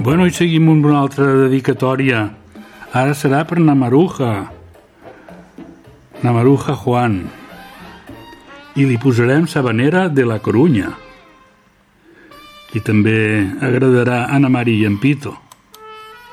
Bueno, i seguim amb una altra dedicatòria. Ara serà per Namaruja Juan. I li posarem Sabanera de la Corunya. I també agradarà a Ana Maria i en Pito.